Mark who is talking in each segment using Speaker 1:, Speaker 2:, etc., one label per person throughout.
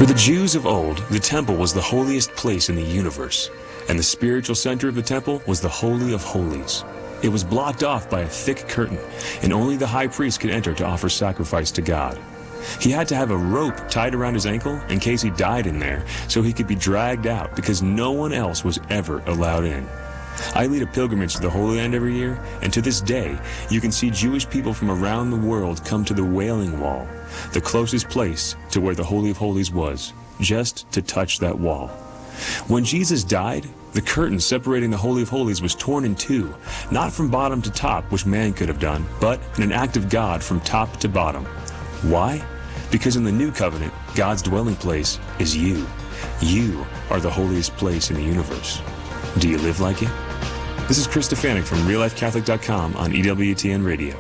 Speaker 1: For the Jews of old, the temple was the holiest place in the universe, and the spiritual center of the temple was the Holy of Holies. It was blocked off by a thick curtain, and only the high priest could enter to offer sacrifice to God. He had to have a rope tied around his ankle in case he died in there, so he could be dragged out because no one else was ever allowed in. I lead a pilgrimage to the Holy Land every year, and to this day, you can see Jewish people from around the world come to the Wailing Wall, the closest place to where the Holy of Holies was, just to touch that wall. When Jesus died, the curtain separating the Holy of Holies was torn in two, not from bottom to top, which man could have done, but in an act of God from top to bottom. Why? Because in the new covenant, God's dwelling place is you. You are the holiest place in the universe. Do you live like it? This is Chris Stefanik from RealLifeCatholic.com on EWTN Radio.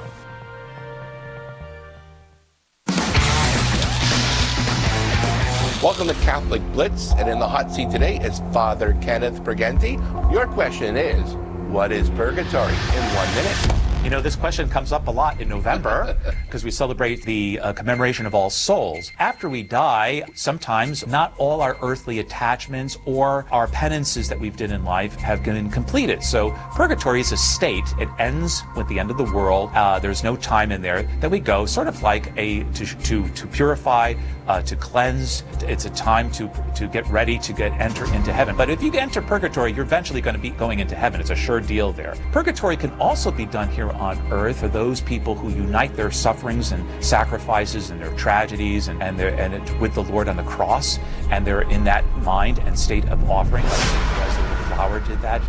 Speaker 2: Welcome to Catholic Blitz, and in the hot seat today is Father Kenneth Briganti. Your question is, what is purgatory? In 1 minute.
Speaker 3: You know, this question comes up a lot in November because we celebrate the commemoration of All Souls. After we die, sometimes not all our earthly attachments or our penances that we've done in life have been completed. So purgatory is a state. It ends with the end of the world. There's no time in there that we go, sort of like to purify, to cleanse. It's a time to get ready to enter into heaven. But if you enter purgatory, you're eventually going to be going into heaven. It's a sure deal there. Purgatory can also be done here on earth for those people who unite their sufferings and sacrifices and their tragedies with the Lord on the cross, and they're in that mind and state of offering, like Teresa of the Flower did that.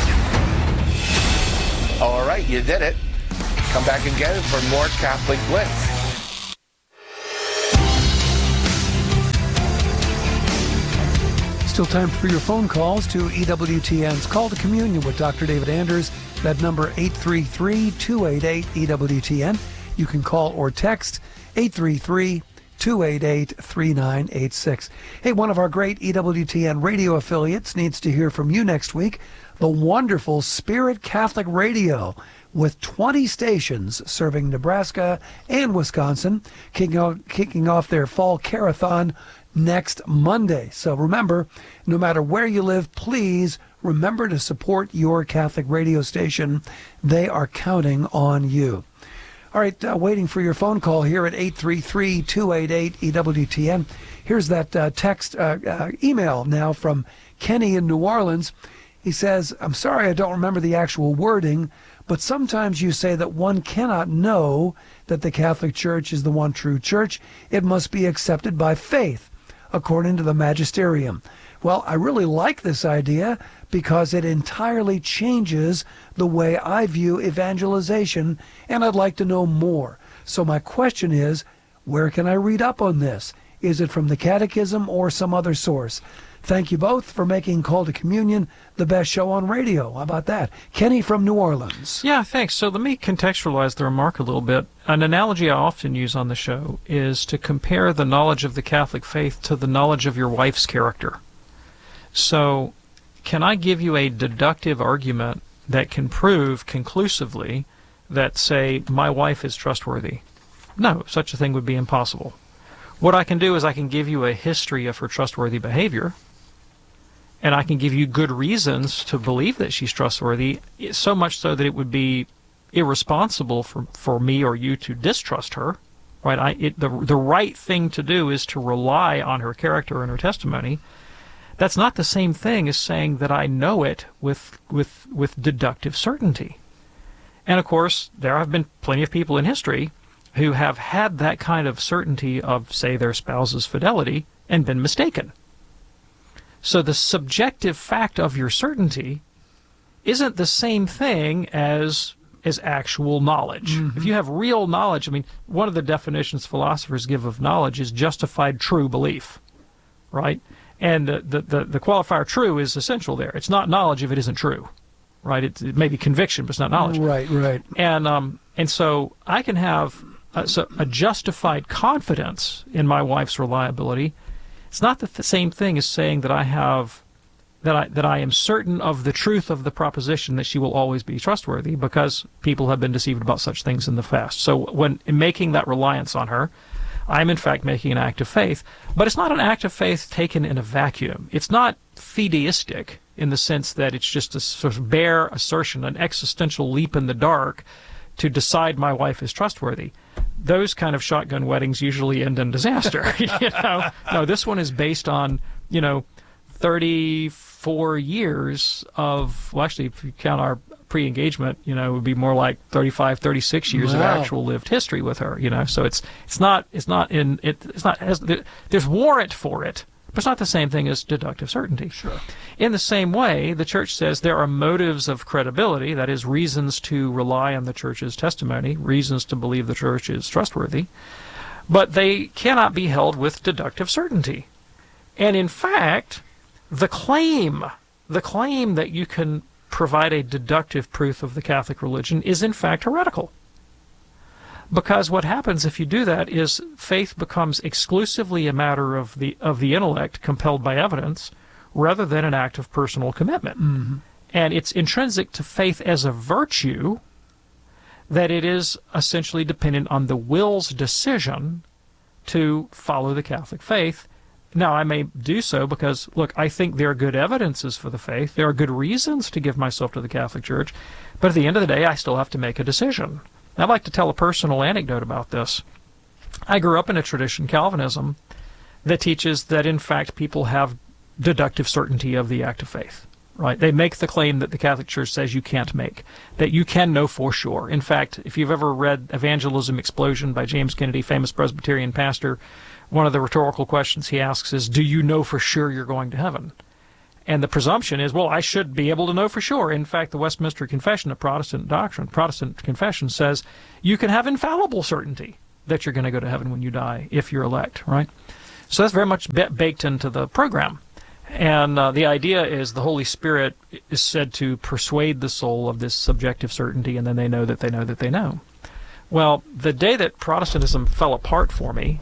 Speaker 2: All right, you did it. Come back again for more Catholic Blitz.
Speaker 4: Still time for your phone calls to EWTN's Call to Communion with Dr. David Anders. That number 833-288-EWTN. You can call or text 833-288-3986. Hey, one of our great EWTN radio affiliates needs to hear from you next week. The wonderful Spirit Catholic Radio, with 20 stations serving Nebraska and Wisconsin, kicking off their fall carathon next Monday. So remember, no matter where you live, please remember to support your Catholic radio station. They are counting on you. All right, waiting for your phone call here at 833-288-EWTN. Here's that email now from Kenny in New Orleans. He says, I'm sorry I don't remember the actual wording, but sometimes you say that one cannot know that the Catholic Church is the one true church. It must be accepted by faith, according to the magisterium. Well, I really like this idea because it entirely changes the way I view evangelization, and I'd like to know more. So my question is, where can I read up on this? Is it from the Catechism or some other source? Thank you both for making Call to Communion the best show on radio. How about that? Kenny from New Orleans.
Speaker 5: Yeah, thanks. So let me contextualize the remark a little bit. An analogy I often use on the show is to compare the knowledge of the Catholic faith to the knowledge of your wife's character. So can I give you a deductive argument that can prove conclusively that, say, my wife is trustworthy? No, such a thing would be impossible. What I can do is I can give you a history of her trustworthy behavior, and I can give you good reasons to believe that she's trustworthy, so much so that it would be irresponsible for me or you to distrust her. Right? The right thing to do is to rely on her character and her testimony. That's not the same thing as saying that I know it with deductive certainty. And of course, there have been plenty of people in history who have had that kind of certainty of, say, their spouse's fidelity and been mistaken. So the subjective fact of your certainty isn't the same thing as actual knowledge. Mm-hmm. If you have real knowledge, I mean, one of the definitions philosophers give of knowledge is justified true belief, right? And the qualifier true is essential there. It's not knowledge if it isn't true, right? It may be conviction, but it's not knowledge.
Speaker 4: Right.
Speaker 5: And so I can have a justified confidence in my wife's reliability. It's not the same thing as saying that I am certain of the truth of the proposition that she will always be trustworthy, because people have been deceived about such things in the past. So when in making that reliance on her, I'm in fact making an act of faith. But it's not an act of faith taken in a vacuum. It's not fideistic in the sense that it's just a sort of bare assertion, an existential leap in the dark to decide my wife is trustworthy. Those kind of shotgun weddings usually end in disaster. No, this one is based on 34 years of, well, actually, if you count our pre-engagement, it would be more like 35, 36 years of actual lived history with her. So there's warrant for it, but it's not the same thing as deductive certainty.
Speaker 4: Sure.
Speaker 5: In the same way, the church says there are motives of credibility, that is, reasons to rely on the church's testimony, reasons to believe the church is trustworthy, but they cannot be held with deductive certainty. And in fact, the claim that you can provide a deductive proof of the Catholic religion is in fact heretical. Because what happens if you do that is faith becomes exclusively a matter of the intellect compelled by evidence rather than an act of personal commitment.
Speaker 4: Mm-hmm.
Speaker 5: And it's intrinsic to faith as a virtue that it is essentially dependent on the will's decision to follow the Catholic faith. Now, I may do so because, look, I think there are good evidences for the faith. There are good reasons to give myself to the Catholic Church. But at the end of the day, I still have to make a decision. I'd like to tell a personal anecdote about this. I grew up in a tradition, Calvinism, that teaches that, in fact, people have deductive certainty of the act of faith. Right? They make the claim that the Catholic Church says you can't make, that you can know for sure. In fact, if you've ever read Evangelism Explosion by James Kennedy, famous Presbyterian pastor, one of the rhetorical questions he asks is, do you know for sure you're going to heaven? And the presumption is, well, I should be able to know for sure. In fact, the Westminster Confession of Protestant doctrine, Protestant confession, says you can have infallible certainty that you're going to go to heaven when you die if you're elect, right? So that's very much baked into the program. And the idea is the Holy Spirit is said to persuade the soul of this subjective certainty, and then they know that they know that they know. Well, the day that Protestantism fell apart for me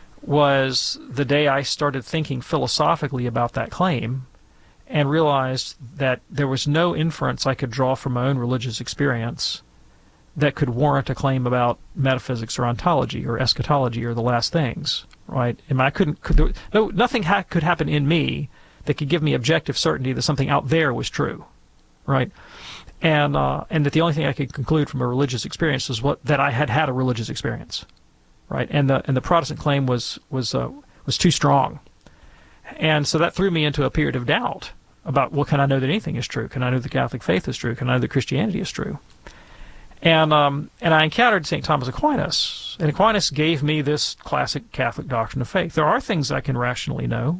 Speaker 5: was the day I started thinking philosophically about that claim and realized that there was no inference I could draw from my own religious experience that could warrant a claim about metaphysics or ontology or eschatology or the last things, right? And nothing could happen in me that could give me objective certainty that something out there was true, right? And that the only thing I could conclude from a religious experience was that I had a religious experience, right? And the Protestant claim was too strong, and so that threw me into a period of doubt about, well, can I know that anything is true? Can I know the Catholic faith is true? Can I know that Christianity is true? And I encountered St. Thomas Aquinas, and Aquinas gave me this classic Catholic doctrine of faith. There are things I can rationally know.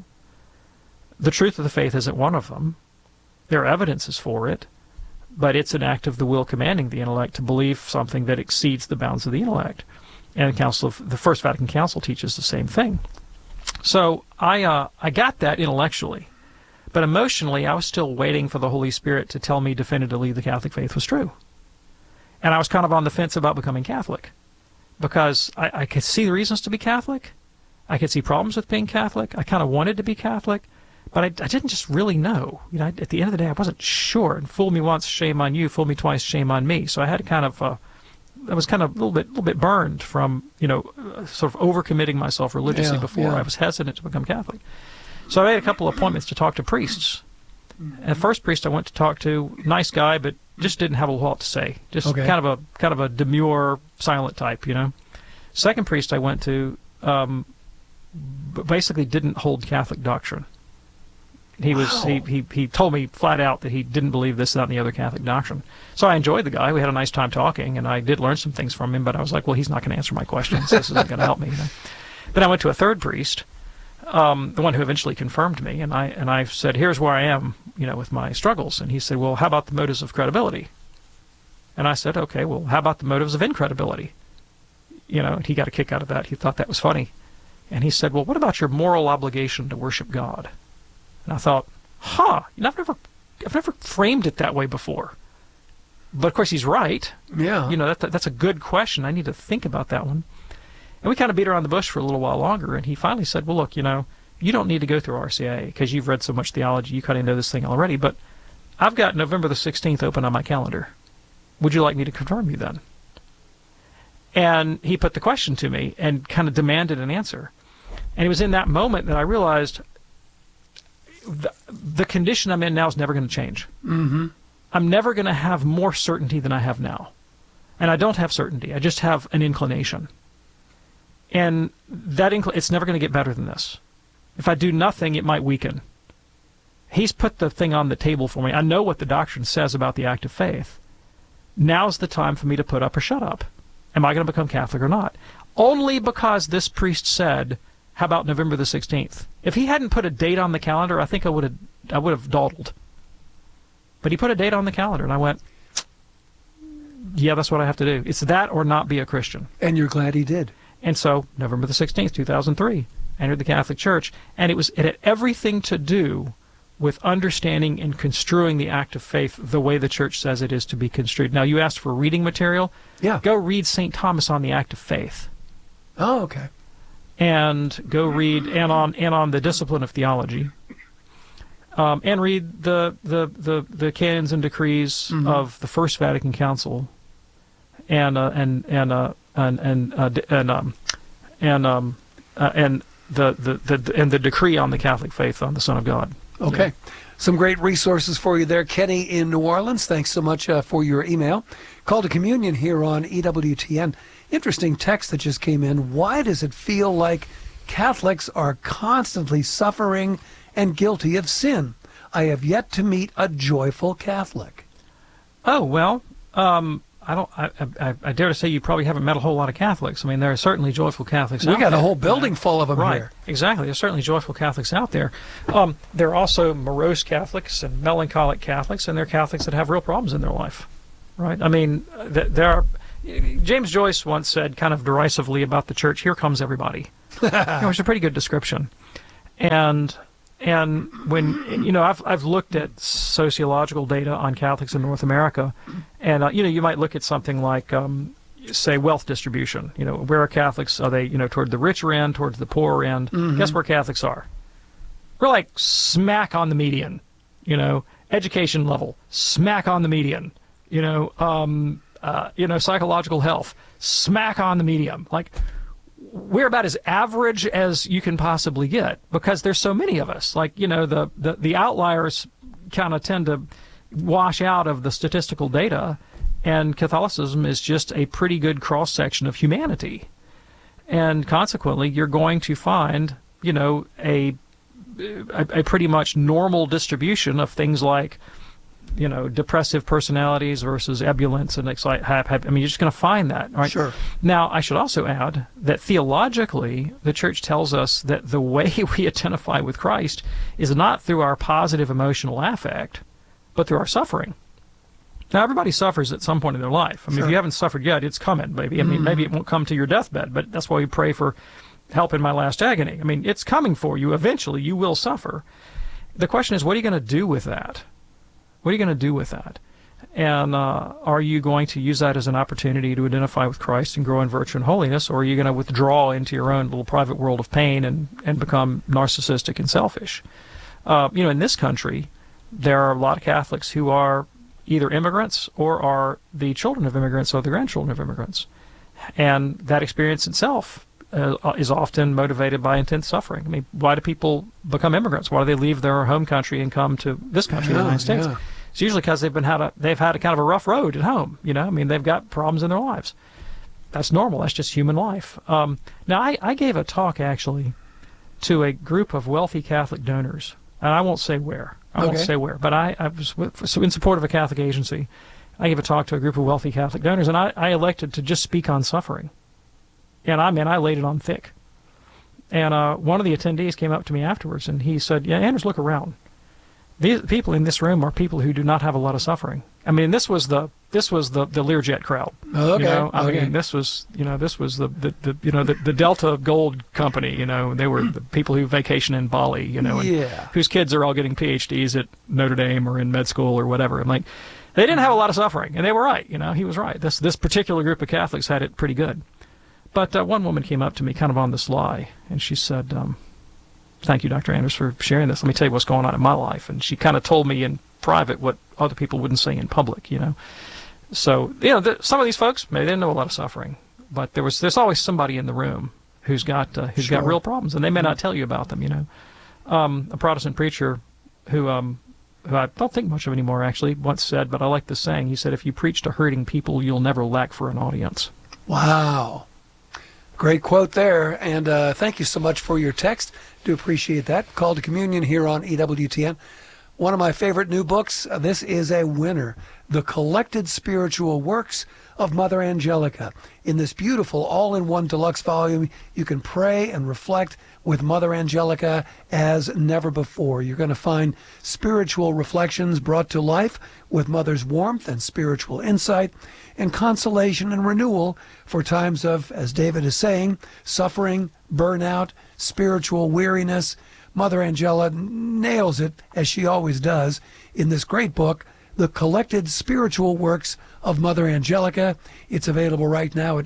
Speaker 5: The truth of the faith isn't one of them. There are evidences for it, but it's an act of the will commanding the intellect to believe something that exceeds the bounds of the intellect. And the First Vatican Council teaches the same thing. So I got that intellectually, but emotionally I was still waiting for the Holy Spirit to tell me definitively the Catholic faith was true. And I was kind of on the fence about becoming Catholic because I could see the reasons to be Catholic. I could see problems with being Catholic. I kind of wanted to be Catholic. But I didn't just really know. At the end of the day, I wasn't sure. And fool me once, shame on you. Fool me twice, shame on me. So I had kind of, I was kind of a little bit burned from, sort of overcommitting myself religiously before. I was hesitant to become Catholic. So I made a couple of appointments to talk to priests. And the first priest I went to talk to, nice guy, but just didn't have a lot to say. Just kind of a demure, silent type, Second priest I went to, basically didn't hold Catholic doctrine. He told me flat out that he didn't believe this, that, and the other Catholic doctrine. So I enjoyed the guy. We had a nice time talking, and I did learn some things from him, but I was like, well, he's not going to answer my questions. This isn't going to help me. Then I went to a third priest, the one who eventually confirmed me, and I said, here's where I am, with my struggles. And he said, well, how about the motives of credibility? And I said, okay, well, how about the motives of incredibility? And he got a kick out of that. He thought that was funny. And he said, well, what about your moral obligation to worship God? And I thought, I've never framed it that way before. But of course he's right.
Speaker 4: Yeah.
Speaker 5: That's a good question. I need to think about that one. And we kind of beat around the bush for a little while longer, and he finally said, well, look, you don't need to go through RCIA because you've read so much theology, you kind of know this thing already, but I've got November the 16th open on my calendar. Would you like me to confirm you then? And he put the question to me and kind of demanded an answer. And it was in that moment that I realized the condition I'm in now is never going to change.
Speaker 4: Mm-hmm.
Speaker 5: I'm never going to have more certainty than I have now. And I don't have certainty. I just have an inclination. And that it's never going to get better than this. If I do nothing, it might weaken. He's put the thing on the table for me. I know what the doctrine says about the act of faith. Now's the time for me to put up or shut up. Am I going to become Catholic or not? Only because this priest said, how about November the 16th? If he hadn't put a date on the calendar, I think I would have dawdled. But he put a date on the calendar, and I went, yeah, that's what I have to do. It's that or not be a Christian.
Speaker 4: And you're glad he did.
Speaker 5: And so, November the 16th, 2003, entered the Catholic Church, and it had everything to do with understanding and construing the act of faith the way the Church says it is to be construed. Now, you asked for reading material.
Speaker 4: Yeah.
Speaker 5: Go read St. Thomas on the act of faith.
Speaker 4: Oh, okay.
Speaker 5: And go read and on the discipline of theology. And read the canons and decrees of the First Vatican Council, and the decree on the Catholic faith on the Son of God.
Speaker 4: Okay.
Speaker 5: Yeah.
Speaker 4: Some great resources for you there, Kenny in New Orleans. Thanks so much for your email. Call to Communion here on EWTN. Interesting text that just came in. Why does it feel like Catholics are constantly suffering and guilty of sin? I have yet to meet a joyful Catholic.
Speaker 5: Oh, well, I dare to say you probably haven't met a whole lot of Catholics. I mean, there are certainly joyful Catholics out there.
Speaker 4: We got a whole building full of them
Speaker 5: right,
Speaker 4: here.
Speaker 5: Exactly. There's certainly joyful Catholics out there. There are also morose Catholics and melancholic Catholics, and there are Catholics that have real problems in their life. Right? I mean, there are... James Joyce once said, kind of derisively about the Church, "Here comes everybody," which is a pretty good description. And when I've looked at sociological data on Catholics in North America, and you might look at something like say wealth distribution. Where are Catholics? Are they toward the richer end, towards the poorer end? Mm-hmm. Guess where Catholics are? We're like smack on the median. Education level, smack on the median. Psychological health, smack on the medium. Like, we're about as average as you can possibly get because there's so many of us. Like, the outliers kind of tend to wash out of the statistical data, and Catholicism is just a pretty good cross-section of humanity. And consequently, you're going to find, a pretty much normal distribution of things like depressive personalities versus ebullience and you're just going to find that, right?
Speaker 4: Sure.
Speaker 5: Now, I should also add that theologically, the Church tells us that the way we identify with Christ is not through our positive emotional affect, but through our suffering. Now, everybody suffers at some point in their life. I mean, if you haven't suffered yet, it's coming, maybe. I mean, maybe it won't come to your deathbed, but that's why we pray for help in my last agony. I mean, it's coming for you. Eventually, you will suffer. The question is, what are you going to do with that? What are you going to do with that? And are you going to use that as an opportunity to identify with Christ and grow in virtue and holiness, or are you going to withdraw into your own little private world of pain and become narcissistic and selfish? In this country, there are a lot of Catholics who are either immigrants or are the children of immigrants or the grandchildren of immigrants. And that experience itself is often motivated by intense suffering. I mean, why do people become immigrants? Why do they leave their home country and come to this country, the United States?
Speaker 4: Yeah.
Speaker 5: It's usually because they've had a kind of a rough road at home. I mean, they've got problems in their lives. That's normal. That's just human life. Now, I gave a talk, actually, to a group of wealthy Catholic donors, and I won't say where. But I was in support of a Catholic agency. I gave a talk to a group of wealthy Catholic donors, and I elected to just speak on suffering. And I laid it on thick. And one of the attendees came up to me afterwards, and he said, "Yeah, Anders, look around. These people in this room are people who do not have a lot of suffering." I mean, this was the Learjet crowd.
Speaker 4: Okay.
Speaker 5: I mean, this was the Delta Gold Company. They were the people who vacation in Bali. And whose kids are all getting PhDs at Notre Dame or in med school or whatever. I'm like, they didn't have a lot of suffering, and they were right. He was right. This particular group of Catholics had it pretty good. But one woman came up to me kind of on the sly, and she said, "Thank you, Dr. Anders, for sharing this. Let me tell you what's going on in my life." And she kind of told me in private what other people wouldn't say in public, So, some of these folks, maybe they didn't know a lot of suffering. but there's always somebody in the room who's got real problems, and they may not tell you about them. A Protestant preacher who I don't think much of anymore, actually, once said, but I like this saying. He said, "If you preach to hurting people, you'll never lack for an audience."
Speaker 4: Wow. Great quote there, and thank you so much for your text. Do appreciate that. Call to Communion here on EWTN. One of my favorite new books, this is a winner, The Collected Spiritual Works of Mother Angelica. In this beautiful all-in-one deluxe volume, you can pray and reflect with Mother Angelica as never before. You're going to find spiritual reflections brought to life with Mother's warmth and spiritual insight, and consolation and renewal for times of, as David is saying, suffering, burnout, spiritual weariness. Mother Angela nails it, as she always does, in this great book, The Collected Spiritual Works of Mother Angelica. It's available right now at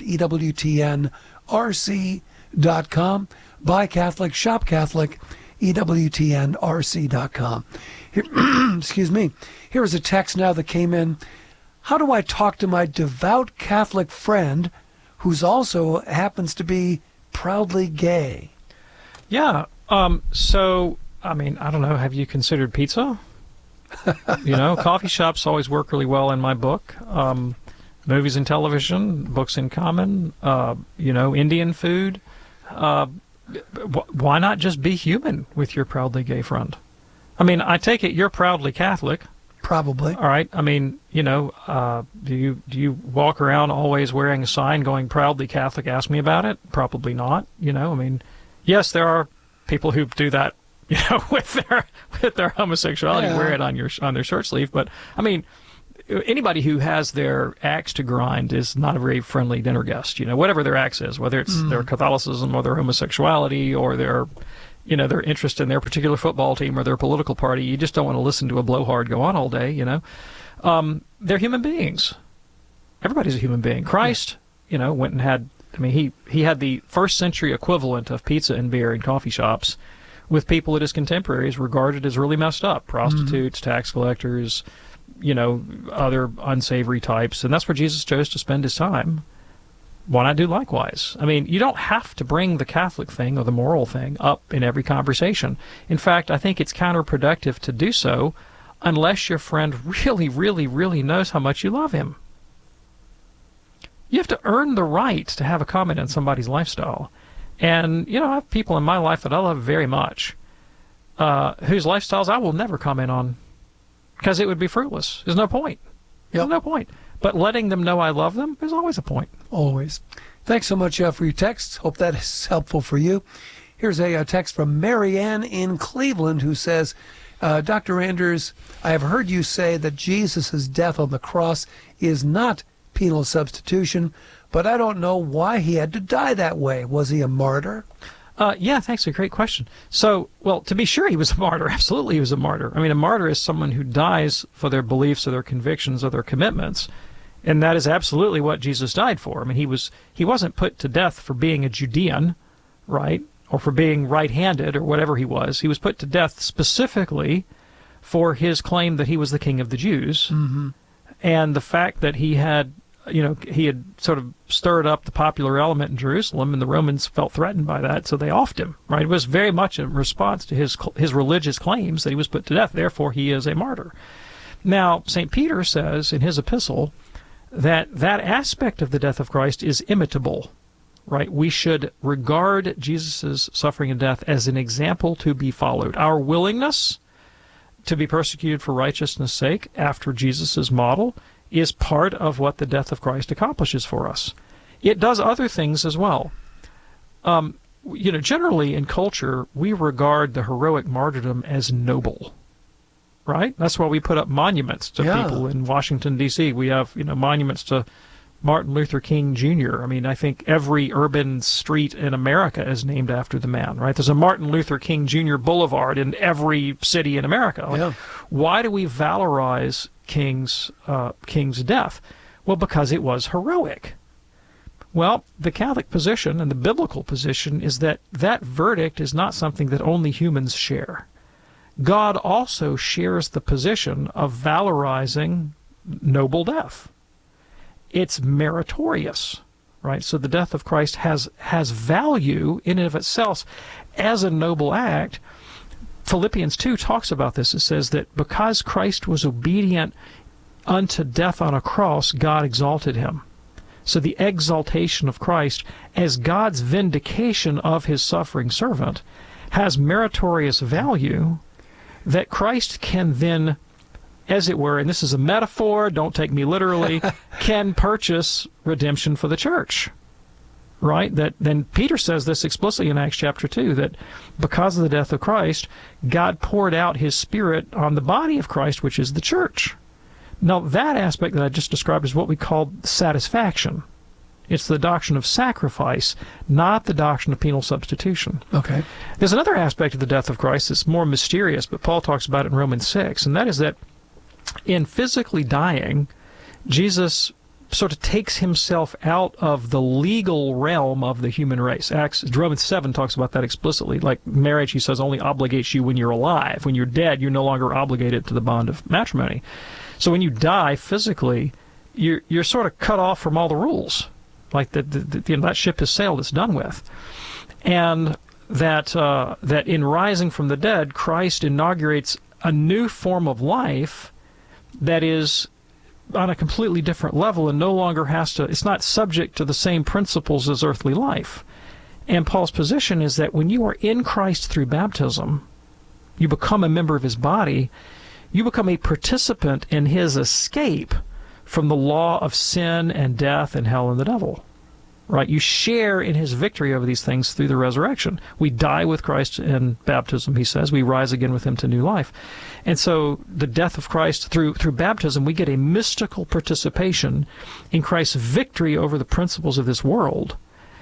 Speaker 4: EWTNRC.com. Buy Catholic, shop Catholic, EWTNRC.com. Excuse me. Here is a text now that came in. How do I talk to my devout Catholic friend who's also happens to be proudly gay?
Speaker 5: Yeah. So, I mean, I don't know. Have you considered pizza? Coffee shops always work really well in my book. Movies and television, books in common, Indian food. Why not just be human with your proudly gay friend? I mean, I take it you're proudly Catholic.
Speaker 4: Probably.
Speaker 5: All right. I mean, do you walk around always wearing a sign going "Proudly Catholic"? Ask me about it. Probably not. I mean, yes, there are people who do that, with their homosexuality, wear it on their shirt sleeve. But I mean, anybody who has their axe to grind is not a very friendly dinner guest. Whatever their axe is, whether it's their Catholicism or their homosexuality or their interest in their particular football team or their political party, you just don't want to listen to a blowhard go on all day. They're human beings. Everybody's a human being. Christ, went and had. I mean, he had the first century equivalent of pizza and beer in coffee shops with people that his contemporaries regarded as really messed up. Prostitutes, tax collectors, other unsavory types. And that's where Jesus chose to spend his time. Why not do likewise? I mean, you don't have to bring the Catholic thing or the moral thing up in every conversation. In fact, I think it's counterproductive to do so unless your friend really, really, really knows how much you love him. You have to earn the right to have a comment on somebody's lifestyle. And, I have people in my life that I love very much, whose lifestyles I will never comment on because it would be fruitless. There's no point. There's no point. But letting them know I love them is always a point.
Speaker 4: Always. Thanks so much for your text. Hope that is helpful for you. Here's a text from Marianne in Cleveland who says, Dr. Anders, I have heard you say that Jesus' death on the cross is not penal substitution, but I don't know why he had to die that way. Was he a martyr?
Speaker 5: Yeah, thanks. A great question. So, well, to be sure, he was a martyr. Absolutely, he was a martyr. I mean, a martyr is someone who dies for their beliefs or their convictions or their commitments, and that is absolutely what Jesus died for. I mean, he wasn't put to death for being a Judean, right, or for being right-handed or whatever he was. He was put to death specifically for his claim that he was the king of the Jews, and the fact that he had sort of stirred up the popular element in Jerusalem, and the Romans felt threatened by that, so they offed him, right? It was very much in response to his religious claims that he was put to death. Therefore, he is a martyr. Now, St. Peter says in his epistle that aspect of the death of Christ is imitable, right? We should regard Jesus' suffering and death as an example to be followed. Our willingness to be persecuted for righteousness' sake after Jesus' model is part of what the death of Christ accomplishes for us. It does other things as well. Generally in culture, we regard the heroic martyrdom as noble, right? That's why we put up monuments to people in Washington, D.C. We have, monuments to Martin Luther King Jr. I mean, I think every urban street in America is named after the man, right? There's a Martin Luther King Jr. Boulevard in every city in America. Why do we valorize King's death? Well, because it was heroic. Well, the Catholic position and the biblical position is that verdict is not something that only humans share. God also shares the position of valorizing noble death. It's meritorious. right? So the death of Christ has value in and of itself as a noble act. Philippians 2 talks about this. It says that because Christ was obedient unto death on a cross, God exalted him. So the exaltation of Christ as God's vindication of his suffering servant has meritorious value that Christ can then, as it were, and this is a metaphor, don't take me literally, can purchase redemption for the church. Right? That then Peter says this explicitly in Acts chapter 2, that because of the death of Christ, God poured out his Spirit on the body of Christ, which is the church. Now, that aspect that I just described is what we call satisfaction. It's the doctrine of sacrifice, not the doctrine of penal substitution.
Speaker 4: Okay.
Speaker 5: There's another aspect of the death of Christ that's more mysterious, but Paul talks about it in Romans 6, and that is that in physically dying, Jesus sort of takes himself out of the legal realm of the human race. Romans 7 talks about that explicitly. Like marriage, he says, only obligates you when you're alive. When you're dead, you're no longer obligated to the bond of matrimony. So when you die physically, you're sort of cut off from all the rules. Like that ship has sailed, it's done with. And that in rising from the dead, Christ inaugurates a new form of life that is on a completely different level and no longer it's not subject to the same principles as earthly life. And Paul's position is that when you are in Christ through baptism, you become a member of his body, you become a participant in his escape from the law of sin and death and hell and the devil. Right? You share in his victory over these things through the resurrection. We die with Christ in baptism, he says. We rise again with him to new life. And so the death of Christ, through baptism, we get a mystical participation in Christ's victory over the principles of this world.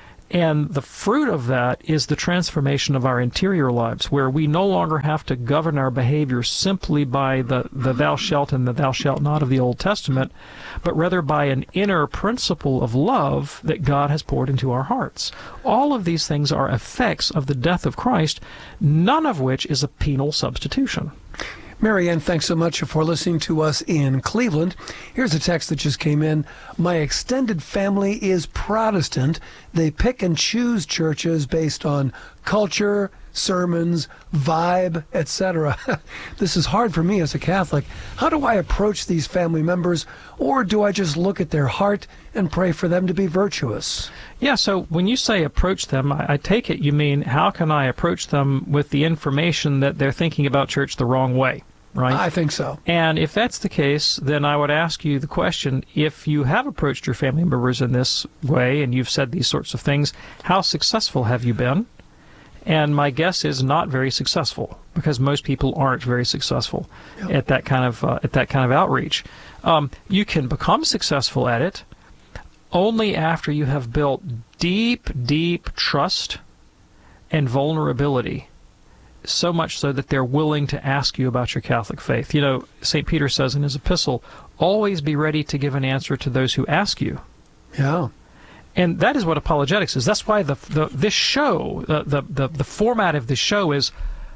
Speaker 5: And the fruit of that is the transformation of our interior lives, where we no longer have to govern our behavior simply by the thou shalt and the thou shalt not of the Old Testament, but rather by an inner principle of love that God has poured into our hearts. All of these things are effects of the death of Christ, none of which is a penal substitution.
Speaker 4: Marianne, thanks so much for listening to us in Cleveland. Here's a text that just came in. My extended family is Protestant. They pick and choose churches based on culture, sermons, vibe, etc. This is hard for me as a Catholic. How do I approach these family members, or do I just look at their heart and pray for them to be virtuous?
Speaker 5: Yeah, so when you say approach them, I take it you mean how can I approach them with the information that they're thinking about church the wrong way, right?
Speaker 4: I think so.
Speaker 5: And if that's the case, then I would ask you the question, if you have approached your family members in this way and you've said these sorts of things, how successful have you been? And my guess is not very successful, because most people aren't very successful at that kind of outreach. You can become successful at it only after you have built deep, deep trust and vulnerability, so much so that they're willing to ask you about your Catholic faith. You know, St. Peter says in his epistle, always be ready to give an answer to those who ask you.
Speaker 4: Yeah.
Speaker 5: And that is what apologetics is. That's why this show, the format of this show is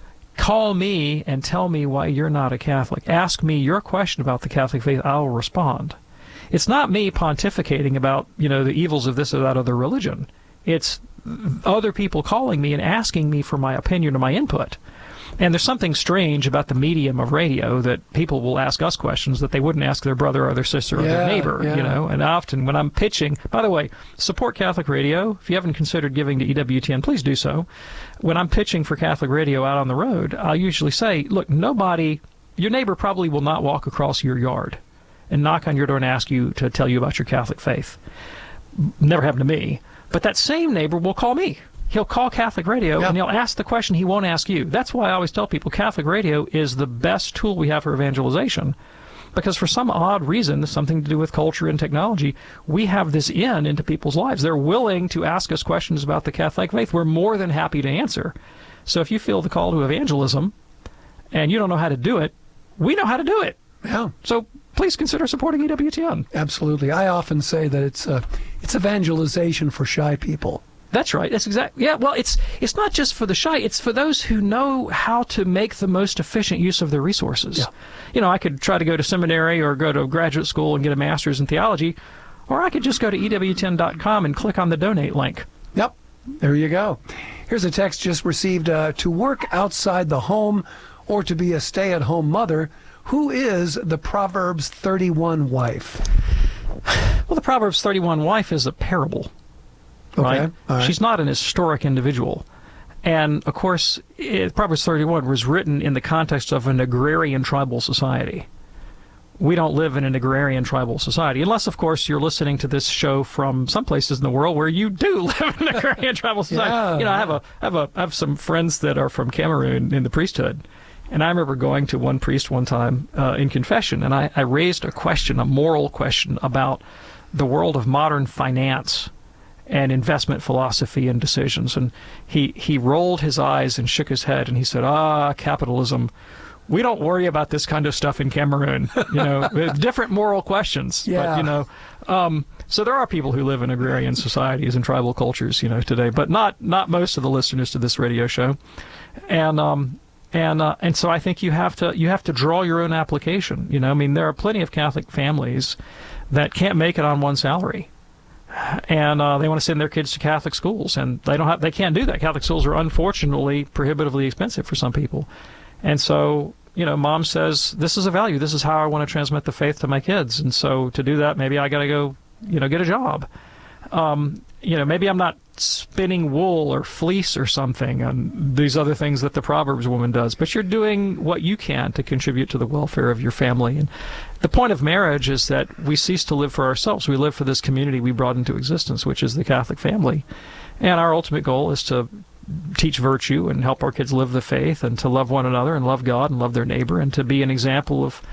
Speaker 5: call me and tell me why you're not a Catholic. Ask me your question about the Catholic faith. I will respond. It's not me pontificating about, the evils of this or that other religion. It's other people calling me and asking me for my opinion or my input. And there's something strange about the medium of radio that people will ask us questions that they wouldn't ask their brother or their sister or their neighbor, And often when I'm pitching, by the way, support Catholic radio. If you haven't considered giving to EWTN, please do so. When I'm pitching for Catholic radio out on the road, I'll usually say, look, your neighbor probably will not walk across your yard and knock on your door and ask you to tell you about your Catholic faith. Never happened to me. But that same neighbor will call me. He'll call Catholic radio and he'll ask the question he won't ask you. That's why I always tell people Catholic radio is the best tool we have for evangelization. Because for some odd reason, something to do with culture and technology, we have this into people's lives. They're willing to ask us questions about the Catholic faith. We're more than happy to answer. So if you feel the call to evangelism and you don't know how to do it, we know how to do it.
Speaker 4: Yeah.
Speaker 5: So please consider supporting EWTN.
Speaker 4: Absolutely. I often say that it's evangelization for shy people.
Speaker 5: That's right. That's exactly. Yeah. Well, it's not just for the shy. It's for those who know how to make the most efficient use of their resources. Yeah. I could try to go to seminary or go to graduate school and get a master's in theology, Or I could just go to EWTN.com and click on the donate link.
Speaker 4: Yep, there you go. Here's a text just received. To work outside the home or to be a stay-at-home mother, who is the Proverbs 31 wife?
Speaker 5: Well, the Proverbs 31 wife is a parable. Right?
Speaker 4: Okay. All right.
Speaker 5: She's not an historic individual. And, of course, Proverbs 31 was written in the context of an agrarian tribal society. We don't live in an agrarian tribal society, unless, of course, you're listening to this show from some places in the world where you do live in an agrarian tribal society.
Speaker 4: Yeah.
Speaker 5: You know, I have some friends that are from Cameroon in the priesthood, and I remember going to one priest one time in confession, and I raised a question, a moral question about the world of modern finance and investment philosophy and decisions. And he rolled his eyes and shook his head, and he said, capitalism. We don't worry about this kind of stuff in Cameroon, you know, with different moral questions.
Speaker 4: Yeah.
Speaker 5: But, you know, so there are people who live in agrarian societies and tribal cultures, you know, today, but not most of the listeners to this radio show. And so I think you have to draw your own application. You know, I mean, there are plenty of Catholic families that can't make it on one salary. And they want to send their kids to Catholic schools, and they can't do that. Catholic schools are unfortunately prohibitively expensive for some people. And so, you know, mom says, this is a value. This is how I want to transmit the faith to my kids. And so to do that, maybe I got to go, you know, get a job. You know, maybe I'm not spinning wool or fleece or something and these other things that the Proverbs woman does, but you're doing what you can to contribute to the welfare of your family. And the point of marriage is that we cease to live for ourselves. We live for this community we brought into existence, which is the Catholic family. And our ultimate goal is to teach virtue and help our kids live the faith and to love one another and love God and love their neighbor and to be an example of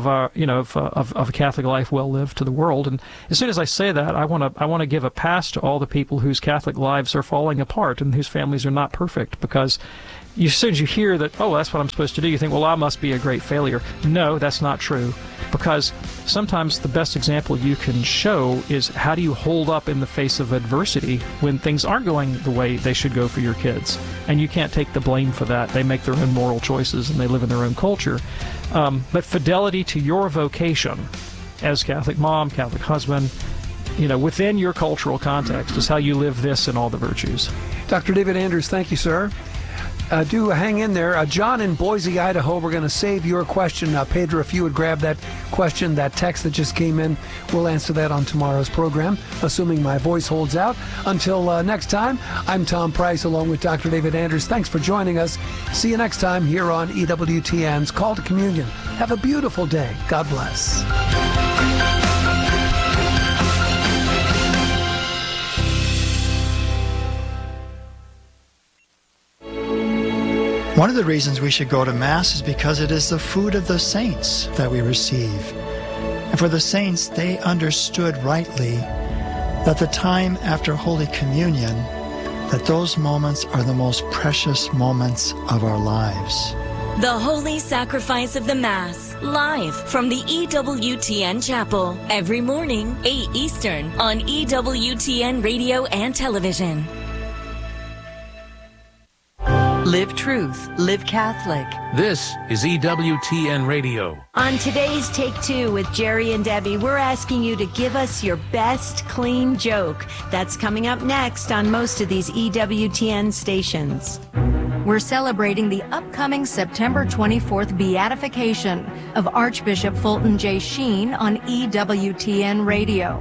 Speaker 5: a Catholic life well lived to the world. And as soon as I say that, I want to give a pass to all the people whose Catholic lives are falling apart and whose families are not perfect, because as soon as you hear that, oh, that's what I'm supposed to do, you think, well, I must be a great failure. No, that's not true, because sometimes the best example you can show is how do you hold up in the face of adversity when things aren't going the way they should go for your kids. And you can't take the blame for that. They make their own moral choices and they live in their own culture. But fidelity to your vocation as Catholic mom, Catholic husband, you know, within your cultural context is how you live this and all the virtues.
Speaker 4: Dr. David Anders, thank you, sir. Do hang in there. John in Boise, Idaho, we're going to save your question. Pedro, if you would grab that question, that text that just came in, we'll answer that on tomorrow's program, assuming my voice holds out. Until next time, I'm Tom Price along with Dr. David Anders. Thanks for joining us. See you next time here on EWTN's Call to Communion. Have a beautiful day. God bless.
Speaker 6: One of the reasons we should go to Mass is because it is the food of the saints that we receive. And for the saints, they understood rightly that the time after Holy Communion, that those moments are the most precious moments of our lives.
Speaker 7: The Holy Sacrifice of the Mass, live from the EWTN Chapel, every morning, 8 Eastern, on EWTN Radio and Television.
Speaker 8: Live Truth, Live Catholic.
Speaker 9: This is EWTN Radio.
Speaker 10: On today's Take Two with Jerry and Debbie, we're asking you to give us your best clean joke. That's coming up next on most of these EWTN stations.
Speaker 11: We're celebrating the upcoming September 24th beatification of Archbishop Fulton J. Sheen on EWTN Radio.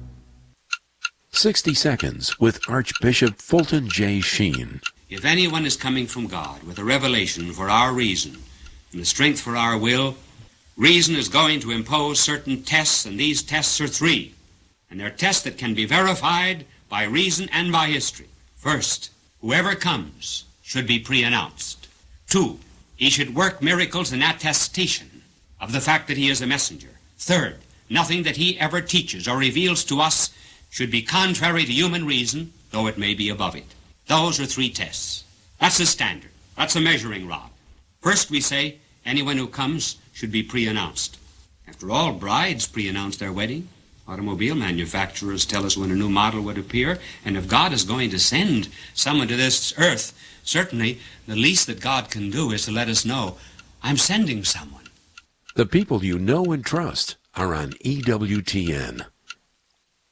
Speaker 12: 60 Seconds with Archbishop Fulton J. Sheen.
Speaker 13: If anyone is coming from God with a revelation for our reason and the strength for our will, reason is going to impose certain tests, and these tests are 3. And they're tests that can be verified by reason and by history. First, whoever comes should be pre-announced. 2, he should work miracles in attestation of the fact that he is a messenger. 3rd, nothing that he ever teaches or reveals to us should be contrary to human reason, though it may be above it. Those are 3 tests. That's the standard. That's a measuring rod. First, we say anyone who comes should be pre-announced. After all, brides pre-announce their wedding. Automobile manufacturers tell us when a new model would appear. And if God is going to send someone to this earth, certainly the least that God can do is to let us know, I'm sending someone.
Speaker 12: The people you know and trust are on EWTN.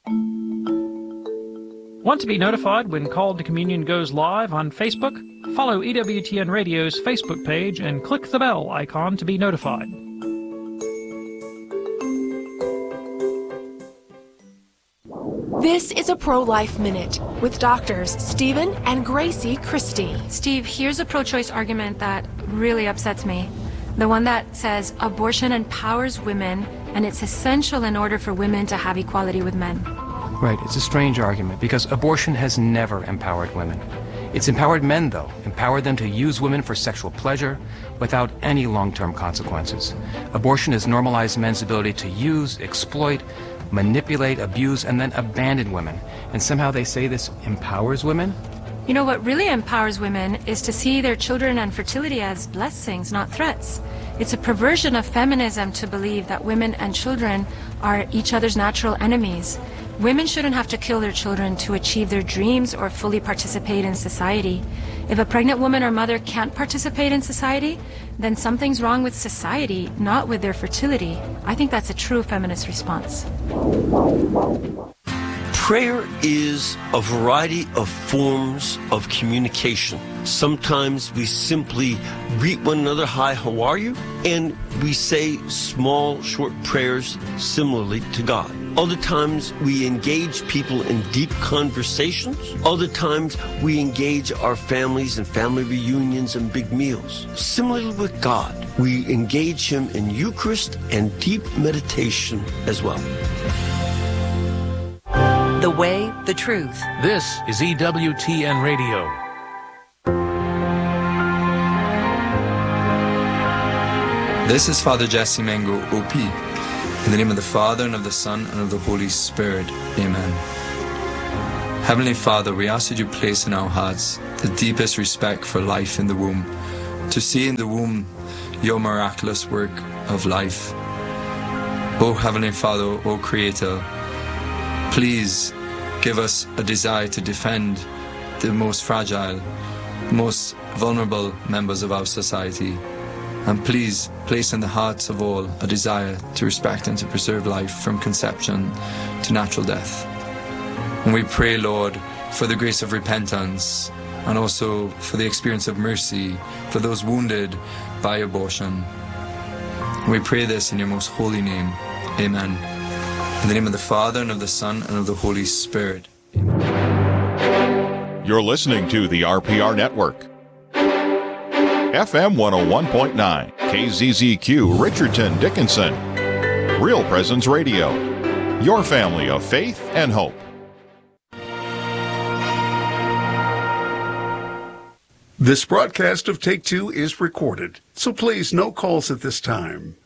Speaker 5: Want to be notified when Called to Communion goes live on Facebook? Follow EWTN Radio's Facebook page and click the bell icon to be notified.
Speaker 14: This is a Pro-Life Minute with doctors Stephen and Gracie Christie.
Speaker 11: Steve, here's a pro-choice argument that really upsets me. The one that says abortion empowers women and it's essential in order for women to have equality with men.
Speaker 15: Right, it's a strange argument because abortion has never empowered women. It's empowered men, though, empowered them to use women for sexual pleasure without any long-term consequences. Abortion has normalized men's ability to use, exploit, manipulate, abuse, and then abandon women. And somehow they say this empowers women?
Speaker 11: You know, what really empowers women is to see their children and fertility as blessings, not threats. It's a perversion of feminism to believe that women and children are each other's natural enemies. Women shouldn't have to kill their children to achieve their dreams or fully participate in society. If a pregnant woman or mother can't participate in society, then something's wrong with society, not with their fertility. I think that's a true feminist response.
Speaker 16: Prayer is a variety of forms of communication. Sometimes we simply greet one another, hi, how are you? And we say small, short prayers similarly to God. Other times we engage people in deep conversations. Other times we engage our families in family reunions and big meals. Similarly with God, we engage Him in Eucharist and deep meditation as well.
Speaker 8: The way, the truth.
Speaker 9: This is EWTN Radio.
Speaker 17: This is Father Jesse Mango, OP. In the name of the Father, and of the Son, and of the Holy Spirit. Amen. Heavenly Father, we ask that you place in our hearts the deepest respect for life in the womb, to see in the womb your miraculous work of life. O Heavenly Father, O Creator, please give us a desire to defend the most fragile, most vulnerable members of our society. And please place in the hearts of all a desire to respect and to preserve life from conception to natural death. And we pray, Lord, for the grace of repentance and also for the experience of mercy for those wounded by abortion. We pray this in your most holy name. Amen. In the name of the Father, and of the Son, and of the Holy Spirit. Amen.
Speaker 18: You're listening to the RPR Network. FM 101.9, KZZQ, Richardson, Dickinson. Real Presence Radio. Your family of faith and hope.
Speaker 19: This broadcast of Take Two is recorded, so please no calls at this time.